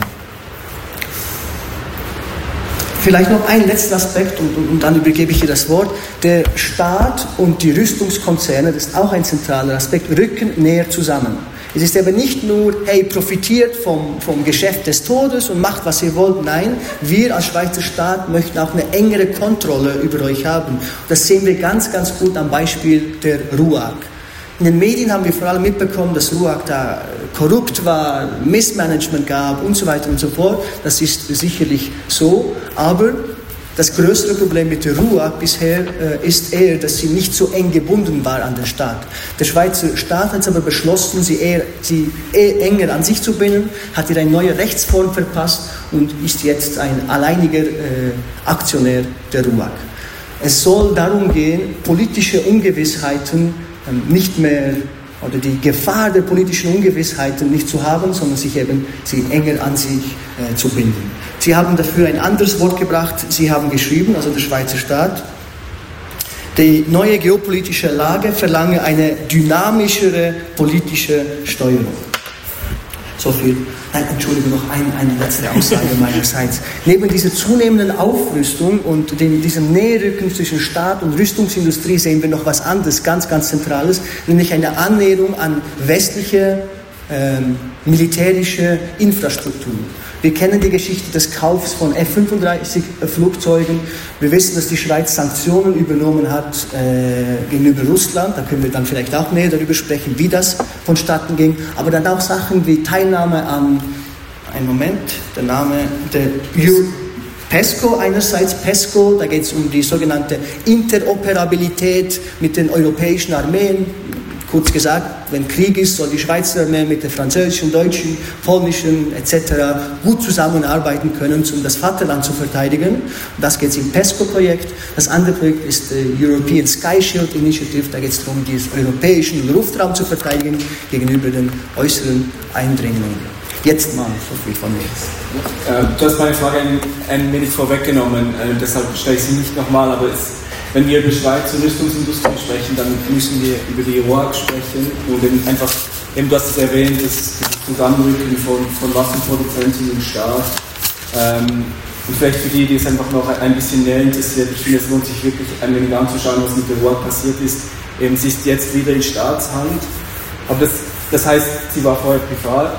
Vielleicht noch ein letzter Aspekt und dann übergebe ich dir das Wort. Der Staat und die Rüstungskonzerne, das ist auch ein zentraler Aspekt, rücken näher zusammen. Es ist aber nicht nur, hey, profitiert vom Geschäft des Todes und macht, was ihr wollt. Nein, wir als Schweizer Staat möchten auch eine engere Kontrolle über euch haben. Das sehen wir ganz, ganz gut am Beispiel der RUAG. In den Medien haben wir vor allem mitbekommen, dass RUAG da korrupt war, Missmanagement gab und so weiter und so fort. Das ist sicherlich so, aber das größere Problem mit der RUAG bisher ist eher, dass sie nicht so eng gebunden war an den Staat. Der Schweizer Staat hat es aber beschlossen, sie enger an sich zu binden, hat ihr eine neue Rechtsform verpasst und ist jetzt ein alleiniger Aktionär der RUAG. Es soll darum gehen, politische Ungewissheiten nicht mehr, oder die Gefahr der politischen Ungewissheiten nicht zu haben, sondern sie enger an sich zu binden. Sie haben dafür ein anderes Wort gebracht, Sie haben geschrieben, also der Schweizer Staat: Die neue geopolitische Lage verlange eine dynamischere politische Steuerung. So viel. Nein, Entschuldigung, noch eine letzte Aussage meinerseits. Neben dieser zunehmenden Aufrüstung und diesem Näherrücken zwischen Staat und Rüstungsindustrie sehen wir noch was anderes, ganz, ganz Zentrales, nämlich eine Annäherung an westliche militärische Infrastruktur. Wir kennen die Geschichte des Kaufs von F-35 Flugzeugen. Wir wissen, dass die Schweiz Sanktionen übernommen hat gegenüber Russland. Da können wir dann vielleicht auch näher darüber sprechen, wie das vonstatten ging. Aber dann auch Sachen wie Teilnahme an, der Name der PESCO einerseits, PESCO, da geht es um die sogenannte Interoperabilität mit den europäischen Armeen. Kurz gesagt, wenn Krieg ist, soll die Schweizer Armee mit der französischen, deutschen, polnischen etc. gut zusammenarbeiten können, um das Vaterland zu verteidigen. Und das geht im PESCO-Projekt. Das andere Projekt ist die European Sky Shield Initiative. Da geht es darum, den europäischen Luftraum zu verteidigen gegenüber den äußeren Eindringlingen. Jetzt mal so viel von mir. Du hast meine Frage ein wenig vorweggenommen, deshalb stelle ich sie nicht nochmal, aber wenn wir über Schweizer Rüstungsindustrie sprechen, dann müssen wir über die RUAG sprechen und du hast es erwähnt, das Zusammenrücken von Waffenproduzenten im Staat. Und vielleicht für die es einfach noch ein bisschen näher interessiert, ich finde, es lohnt sich wirklich ein wenig anzuschauen, was mit der RUAG passiert ist. Sie ist jetzt wieder in Staatshand, aber das heißt, sie war vorher privat.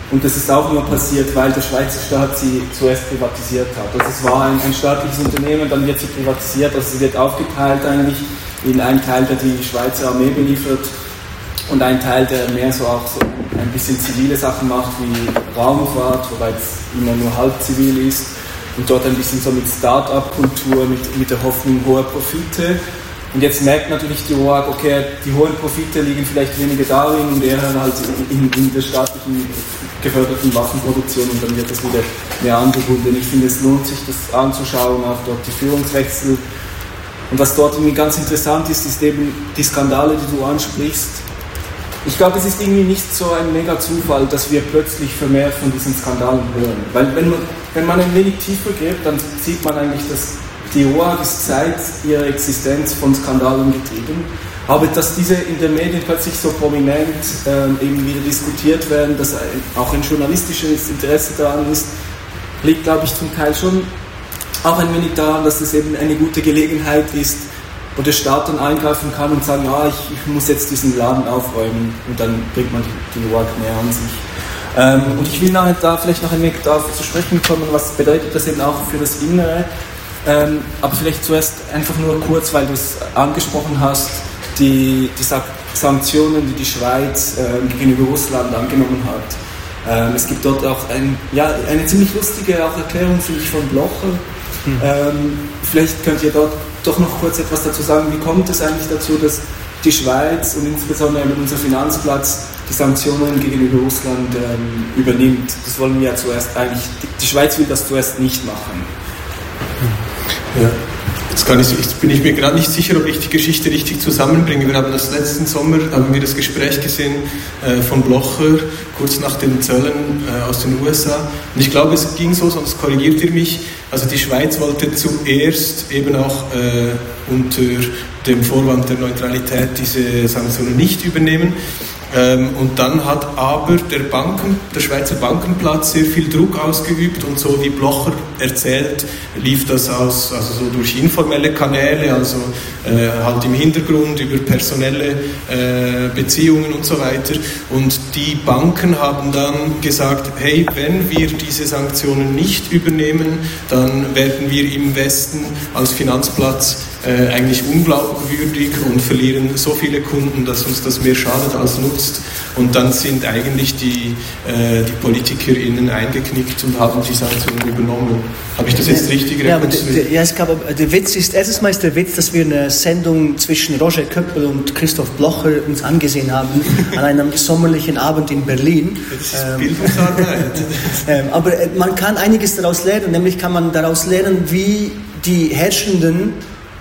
Und das ist auch nur passiert, weil der Schweizer Staat sie zuerst privatisiert hat. Also es war ein staatliches Unternehmen, dann wird sie privatisiert, also sie wird aufgeteilt eigentlich in einen Teil, der die Schweizer Armee beliefert und einen Teil, der mehr so auch so ein bisschen zivile Sachen macht, wie Raumfahrt, wobei es immer nur halb zivil ist. Und dort ein bisschen so mit Start-up-Kultur, mit der Hoffnung hoher Profite. Und jetzt merkt natürlich die ROAG, okay, die hohen Profite liegen vielleicht weniger darin und eher halt in der staatlichen geförderten Waffenproduktion und dann wird das wieder mehr angebunden. Ich finde, es lohnt sich, das anzuschauen, auch dort die Führungswechsel. Und was dort irgendwie ganz interessant ist, ist eben die Skandale, die du ansprichst. Ich glaube, es ist irgendwie nicht so ein mega Zufall, dass wir plötzlich vermehrt von diesen Skandalen hören. Weil wenn man ein wenig tiefer geht, dann sieht man eigentlich, dass die ROAG ist seit ihrer Existenz von Skandalen getrieben. Aber dass diese in den Medien plötzlich so prominent eben wieder diskutiert werden, dass auch ein journalistisches Interesse daran ist, liegt, glaube ich, zum Teil schon auch ein wenig daran, dass es eben eine gute Gelegenheit ist, wo der Staat dann eingreifen kann und sagen, ich muss jetzt diesen Laden aufräumen und dann bringt man die ROAG näher an sich. Und ich will nachher da vielleicht noch ein wenig darauf zu sprechen kommen, was bedeutet das eben auch für das Innere. Aber vielleicht zuerst einfach nur kurz, weil du es angesprochen hast, die Sanktionen, die die Schweiz gegenüber Russland angenommen hat. Es gibt dort auch eine ziemlich lustige auch Erklärung, finde ich, von Blocher. Vielleicht könnt ihr dort doch noch kurz etwas dazu sagen. Wie kommt es eigentlich dazu, dass die Schweiz und insbesondere unser Finanzplatz die Sanktionen gegenüber Russland übernimmt? Das wollen wir ja zuerst eigentlich, die Schweiz will das zuerst nicht machen. Ja. Jetzt bin ich mir gerade nicht sicher, ob ich die Geschichte richtig zusammenbringe. Wir haben letzten Sommer das Gespräch gesehen von Blocher, kurz nach den Zöllen aus den USA. Und ich glaube, es ging so, sonst korrigiert ihr mich. Also die Schweiz wollte zuerst eben auch unter dem Vorwand der Neutralität diese Sanktionen nicht übernehmen. Und dann hat aber der Schweizer Bankenplatz sehr viel Druck ausgeübt und so wie Blocher erzählt, lief das so durch informelle Kanäle, also halt im Hintergrund über personelle Beziehungen und so weiter. Und die Banken haben dann gesagt, hey, wenn wir diese Sanktionen nicht übernehmen, dann werden wir im Westen als Finanzplatz eigentlich unglaubwürdig und verlieren so viele Kunden, dass uns das mehr schadet als nutzt. Und dann sind eigentlich die PolitikerInnen eingeknickt und haben die Sanktionen übernommen. Habe ich das jetzt richtig rekonstruiert? Ja, der Witz ist, erstens mal ist der Witz, dass wir eine Sendung zwischen Roger Köppel und Christoph Blocher uns angesehen haben, an einem sommerlichen Abend in Berlin. Das ist Bildungsarbeit. Aber man kann einiges daraus lernen, nämlich kann man daraus lernen, wie die Herrschenden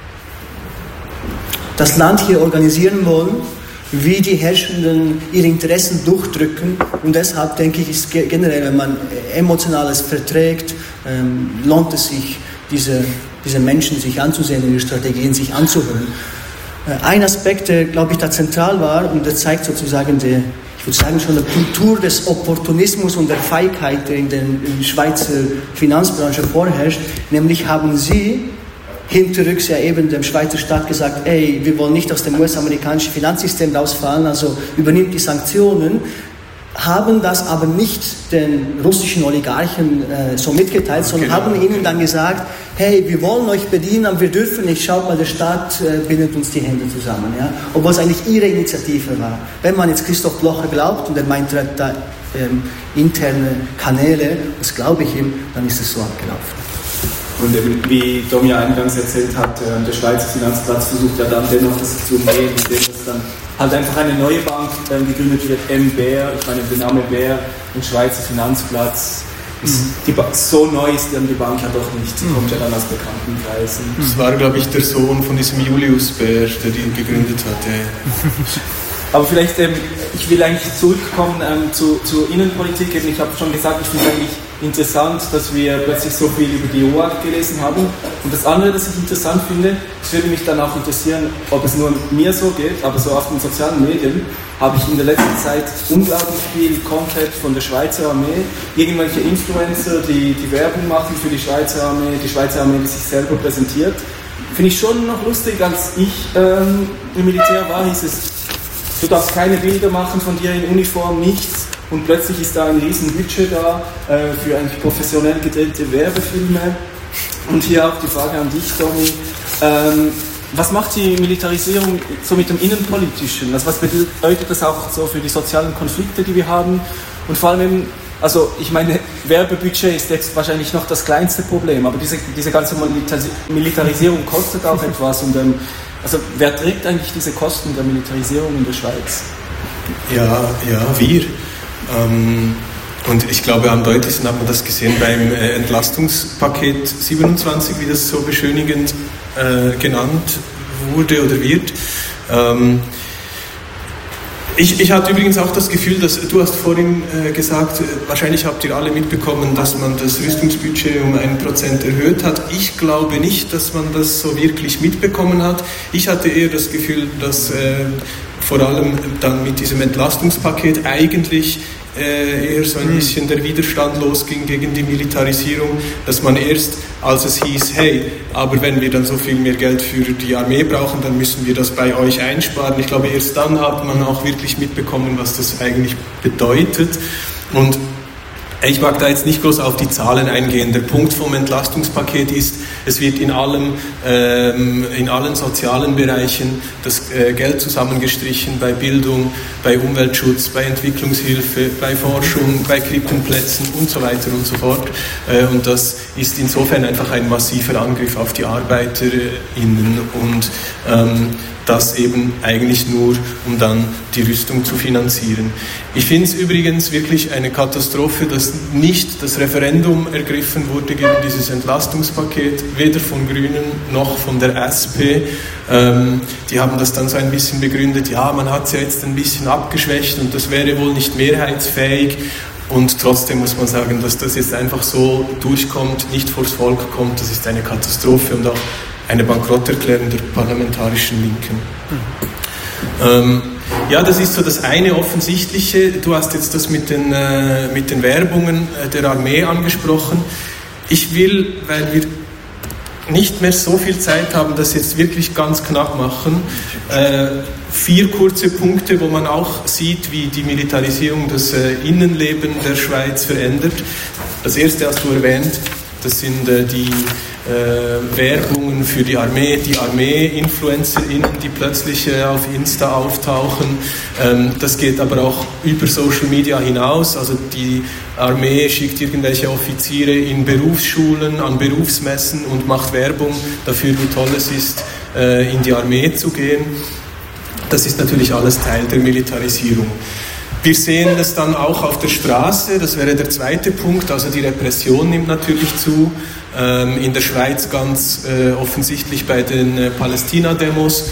das Land hier organisieren wollen, wie die Herrschenden ihre Interessen durchdrücken. Und deshalb denke ich, ist generell, wenn man Emotionales verträgt, lohnt es sich, diese Menschen sich anzusehen und ihre Strategien sich anzuhören. Ein Aspekt, der, glaube ich, da zentral war, und der zeigt sozusagen ich würde sagen, schon eine Kultur des Opportunismus und der Feigheit, der in der Schweizer Finanzbranche vorherrscht, nämlich haben sie hinterrücks ja eben dem Schweizer Staat gesagt, wir wollen nicht aus dem US-amerikanischen Finanzsystem rausfallen, also übernimmt die Sanktionen, haben das aber nicht den russischen Oligarchen so mitgeteilt, sondern haben ihnen dann gesagt, wir wollen euch bedienen, aber wir dürfen nicht, schaut mal, der Staat bindet uns die Hände zusammen, ja? Obwohl es eigentlich ihre Initiative war. Wenn man jetzt Christoph Blocher glaubt und er meint da interne Kanäle, das glaube ich ihm, dann ist es so abgelaufen. Und wie Dom ja eingangs erzählt hat, der Schweizer Finanzplatz versucht ja dann dennoch das zu umgehen, indem es dann halt einfach eine neue Bank gegründet wird, MBär, ich meine der Name Bär, ein Schweizer Finanzplatz. So neu ist dann die Bank ja doch nicht, sie kommt ja dann aus bekannten Kreisen. Das war, glaube ich, der Sohn von diesem Julius Bär, der die gegründet hatte. Aber vielleicht, ich will eigentlich zurückkommen zur Innenpolitik. Ich habe schon gesagt, ich finde es eigentlich interessant, dass wir plötzlich so viel über die ROAG gelesen haben. Und das andere, das ich interessant finde, es würde mich dann auch interessieren, ob es nur mir so geht, aber so auf den sozialen Medien habe ich in der letzten Zeit unglaublich viel Content von der Schweizer Armee, irgendwelche Influencer, die Werbung machen für die Schweizer Armee, die sich selber präsentiert. Finde ich schon noch lustig, als ich im Militär war, hieß es, du darfst keine Bilder machen von dir in Uniform, nichts. und plötzlich ist da ein riesen Budget da für eigentlich professionell gedrehte Werbefilme. Und hier auch die Frage an dich, Tommy. Was macht die Militarisierung so mit dem Innenpolitischen? Also was bedeutet das auch so für die sozialen Konflikte, die wir haben? Und vor allem eben, also ich meine, Werbebudget ist jetzt wahrscheinlich noch das kleinste Problem, aber diese ganze Militarisierung kostet auch etwas. Und also wer trägt eigentlich diese Kosten der Militarisierung in der Schweiz? Ja, wir. Und ich glaube, am deutlichsten hat man das gesehen beim Entlastungspaket 27, wie das so beschönigend genannt wurde oder wird. Ich hatte übrigens auch das Gefühl, dass du hast vorhin gesagt, wahrscheinlich habt ihr alle mitbekommen, dass man das Rüstungsbudget um 1% erhöht hat. Ich glaube nicht, dass man das so wirklich mitbekommen hat. Ich hatte eher das Gefühl, dass vor allem dann mit diesem Entlastungspaket eigentlich eher so ein bisschen der Widerstand losging gegen die Militarisierung, dass man erst, als es hieß, hey, aber wenn wir dann so viel mehr Geld für die Armee brauchen, dann müssen wir das bei euch einsparen. Ich glaube, erst dann hat man auch wirklich mitbekommen, was das eigentlich bedeutet. Und ich mag da jetzt nicht groß auf die Zahlen eingehen. Der Punkt vom Entlastungspaket ist, es wird in allen sozialen Bereichen das Geld zusammengestrichen, bei Bildung, bei Umweltschutz, bei Entwicklungshilfe, bei Forschung, bei Krippenplätzen und so weiter und so fort. Und das ist insofern einfach ein massiver Angriff auf die ArbeiterInnen und das eben eigentlich nur, um dann die Rüstung zu finanzieren. Ich finde es übrigens wirklich eine Katastrophe, dass nicht das Referendum ergriffen wurde gegen dieses Entlastungspaket, weder von Grünen noch von der SP. Die haben das dann so ein bisschen begründet, ja, man hat es ja jetzt ein bisschen abgeschwächt und das wäre wohl nicht mehrheitsfähig. Und trotzdem muss man sagen, dass das jetzt einfach so durchkommt, nicht vors Volk kommt, das ist eine Katastrophe und auch eine Bankrotterklärung der parlamentarischen Linken. Ja, das ist so das eine Offensichtliche. Du hast jetzt das mit den Werbungen der Armee angesprochen. Ich will, weil wir nicht mehr so viel Zeit haben, das jetzt wirklich ganz knapp machen. 4 kurze Punkte, wo man auch sieht, wie die Militarisierung das Innenleben der Schweiz verändert. Das erste hast du erwähnt, das sind die Werbungen für die Armee-InfluencerInnen, die plötzlich auf Insta auftauchen. Das geht aber auch über Social Media hinaus. Also die Armee schickt irgendwelche Offiziere in Berufsschulen, an Berufsmessen und macht Werbung dafür, wie toll es ist, in die Armee zu gehen. Das ist natürlich alles Teil der Militarisierung. Wir sehen das dann auch auf der Straße, das wäre der zweite Punkt, also die Repression nimmt natürlich zu. In der Schweiz ganz offensichtlich bei den Palästina-Demos,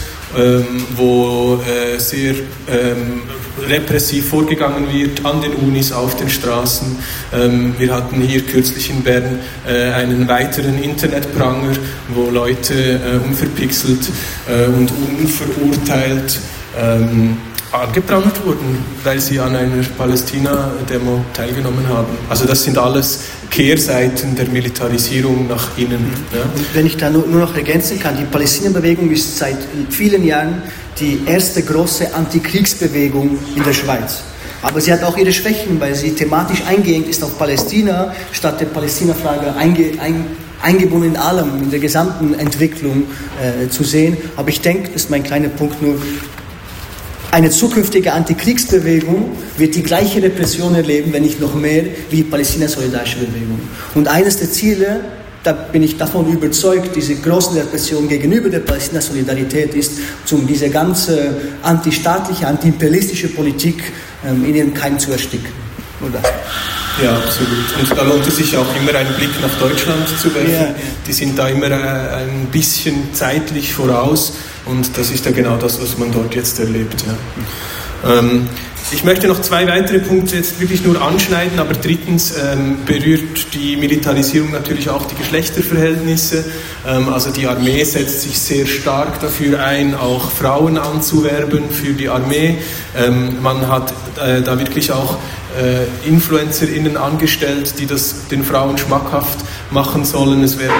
wo sehr repressiv vorgegangen wird an den Unis, auf den Straßen. Wir hatten hier kürzlich in Bern einen weiteren Internetpranger, wo Leute unverpixelt und unverurteilt angeprangert wurden, weil sie an einer Palästina-Demo teilgenommen haben. Also das sind alles Kehrseiten der Militarisierung nach innen. Ja. Und wenn ich da nur noch ergänzen kann, die Palästina-Bewegung ist seit vielen Jahren die erste große Antikriegsbewegung in der Schweiz. Aber sie hat auch ihre Schwächen, weil sie thematisch eingehend ist auf Palästina, statt der Palästina-Frage eingebunden in allem, in der gesamten Entwicklung zu sehen. Aber ich denke, das ist mein kleiner Punkt nur, eine zukünftige Antikriegsbewegung wird die gleiche Repression erleben, wenn nicht noch mehr, wie die Palästina-Solidarische Bewegung. Und eines der Ziele, da bin ich davon überzeugt, diese große Repression gegenüber der Palästina-Solidarität ist, um diese ganze antistaatliche, antiimperialistische Politik in ihrem Keim zu ersticken. Oder? Ja, absolut. Und da lohnt es sich auch immer, einen Blick nach Deutschland zu werfen. Ja. Die sind da immer ein bisschen zeitlich voraus und das ist ja genau das, was man dort jetzt erlebt. Ja. Ich möchte noch 2 weitere Punkte jetzt wirklich nur anschneiden, aber drittens berührt die Militarisierung natürlich auch die Geschlechterverhältnisse. Also die Armee setzt sich sehr stark dafür ein, auch Frauen anzuwerben für die Armee. Man hat da wirklich auch InfluencerInnen angestellt, die das den Frauen schmackhaft machen sollen. Es werden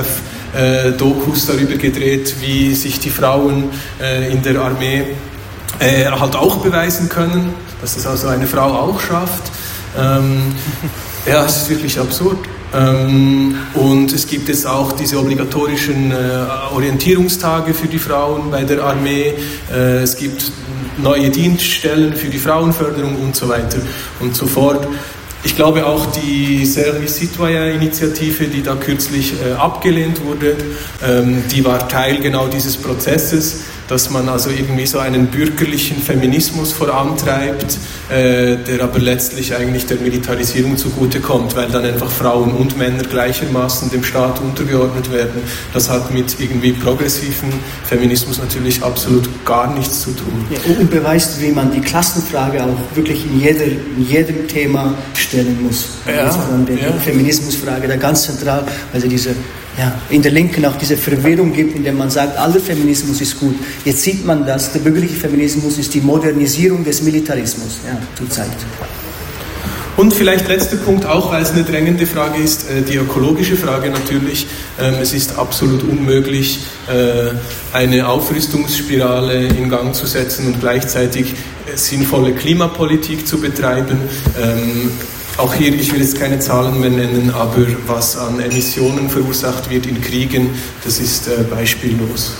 SRF Dokus darüber gedreht, wie sich die Frauen in der Armee halt auch beweisen können, dass das also eine Frau auch schafft. Ja, es ist wirklich absurd. Und es gibt jetzt auch diese obligatorischen Orientierungstage für die Frauen bei der Armee. Es gibt neue Dienststellen für die Frauenförderung und so weiter und so fort. Ich glaube auch die Service Citoyen-Initiative, die da kürzlich abgelehnt wurde, die war Teil genau dieses Prozesses, dass man also irgendwie so einen bürgerlichen Feminismus vorantreibt, der aber letztlich eigentlich der Militarisierung zugutekommt, weil dann einfach Frauen und Männer gleichermaßen dem Staat untergeordnet werden. Das hat mit irgendwie progressiven Feminismus natürlich absolut gar nichts zu tun. Ja, und beweist, wie man die Klassenfrage auch wirklich in jedem Thema stellen muss. Ja, jetzt die Feminismusfrage da ganz zentral, also in der Linken auch diese Verwirrung gibt, indem man sagt, aller Feminismus ist gut. Jetzt sieht man das, der bürgerliche Feminismus ist die Modernisierung des Militarismus, zurzeit. Und vielleicht letzter Punkt, auch weil es eine drängende Frage ist, die ökologische Frage natürlich. Es ist absolut unmöglich, eine Aufrüstungsspirale in Gang zu setzen und gleichzeitig sinnvolle Klimapolitik zu betreiben. Auch hier, ich will jetzt keine Zahlen mehr nennen, aber was an Emissionen verursacht wird in Kriegen, das ist beispiellos.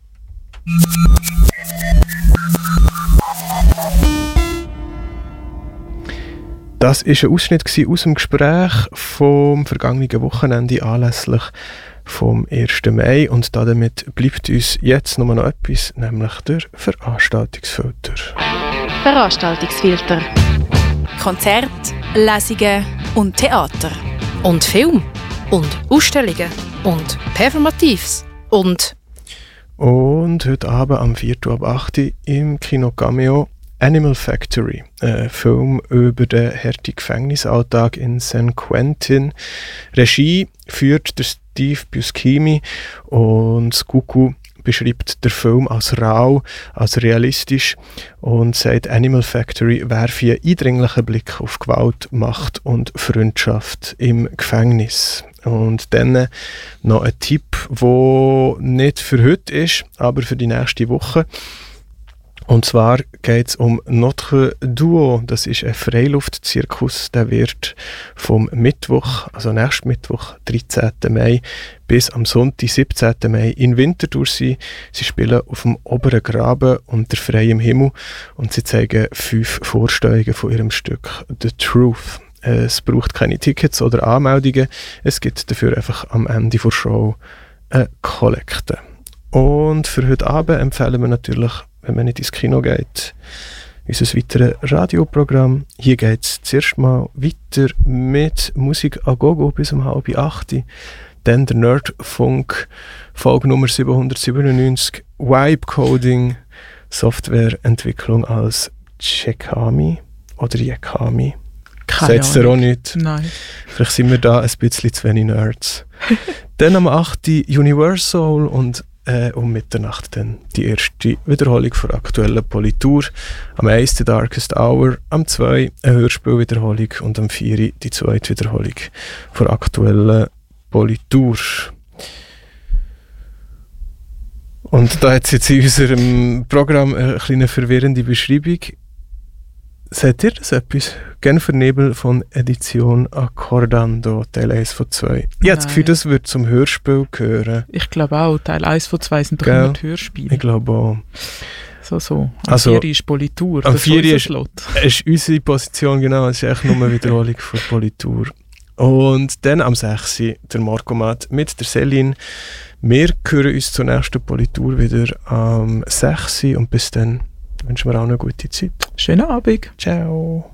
Das war ein Ausschnitt aus dem Gespräch vom vergangenen Wochenende anlässlich vom 1. Mai und damit bleibt uns jetzt nur noch etwas, nämlich der Veranstaltungsfilter. Veranstaltungsfilter. Konzerte, Lesungen und Theater. Und Film. Und Ausstellungen. Und Performatives. Und heute Abend am 4. ab 8 Uhr im Kino Cameo Animal Factory, ein Film über den harten Gefängnisalltag in San Quentin. Regie führt der Steve Buscemi und Skuku beschreibt den Film als rau, als realistisch und sagt, Animal Factory werfe einen eindringlichen Blick auf Gewalt, Macht und Freundschaft im Gefängnis. Und dann noch ein Tipp, der nicht für heute ist, aber für die nächste Woche. Und zwar geht es um Notre Duo. Das ist ein Freiluftzirkus, der wird vom Mittwoch, also nächsten Mittwoch, 13. Mai, bis am Sonntag, 17. Mai in Winterthur sein. Sie spielen auf dem oberen Graben unter freiem Himmel und sie zeigen 5 Vorstellungen von ihrem Stück The Truth. Es braucht keine Tickets oder Anmeldungen, es gibt dafür einfach am Ende der Show eine Kollekte. Und für heute Abend empfehlen wir natürlich, wenn man nicht ins Kino geht, unser weiteres Radioprogramm. Hier geht es zuerst mal weiter mit Musik a Gogo bis um 7:30. Dann der Nerdfunk, Folge Nummer 797, Vibe-Coding, Softwareentwicklung als Checkami oder Yekami. Sagt ihr auch nicht? Nein. Vielleicht sind wir da ein bisschen zu wenig Nerds. Dann am 8. Universal und um Mitternacht dann die erste Wiederholung der aktuellen Politur. Am 1. The Darkest Hour, am 2. eine Hörspielwiederholung und am 4. die zweite Wiederholung der aktuellen Politur. Und da hat es jetzt in unserem Programm eine kleine verwirrende Beschreibung. Seht ihr das etwas? Genfer Nebel von Edition Accordando, Teil 1 von 2. Ich habe das Gefühl, das wird zum Hörspiel gehören. Ich glaube auch, Teil 1 von 2 sind doch immer die Hörspiele. Ich glaube auch. So. Am 4 ist Politur, am 4 ist unsere Position, genau, es ist echt nur eine Wiederholung von Politur. Und dann am 6. der Markomat mit der Céline. Wir hören uns zur nächsten Politur wieder am 6. und bis dann wünschen wir auch eine gute Zeit. Schönen Abend. Ciao.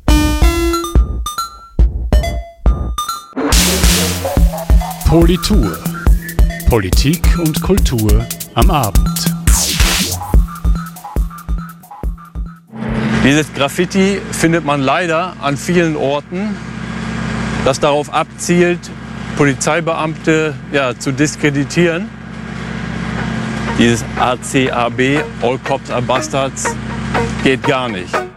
Politur. Politik und Kultur am Abend. Dieses Graffiti findet man leider an vielen Orten, das darauf abzielt, Polizeibeamte zu diskreditieren. Dieses ACAB, All Cops are Bastards, geht gar nicht.